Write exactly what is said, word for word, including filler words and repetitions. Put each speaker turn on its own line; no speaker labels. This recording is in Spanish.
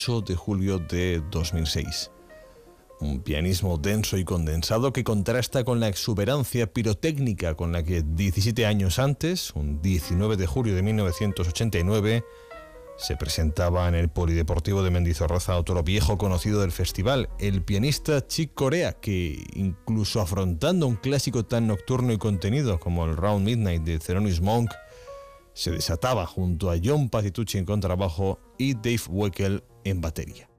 ocho de julio de dos mil seis. Un pianismo denso y condensado que contrasta con la exuberancia pirotécnica con la que diecisiete años antes, un diecinueve de julio de mil novecientos ochenta y nueve, se presentaba en el Polideportivo de Mendizorroza otro viejo conocido del festival, el pianista Chick Corea, que incluso afrontando un clásico tan nocturno y contenido como el Round Midnight de Thelonious Monk, se desataba junto a John Patitucci en contrabajo y Dave Weckl en batería.